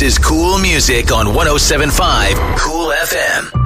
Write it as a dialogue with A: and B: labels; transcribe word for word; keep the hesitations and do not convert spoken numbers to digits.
A: is Cool Music on one oh seven point five Cool F M.